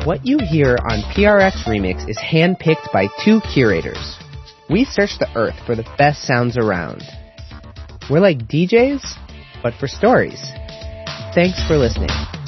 What you hear on PRX Remix is handpicked by two curators. We search the earth for the best sounds around. We're like DJs, but for stories. Thanks for listening.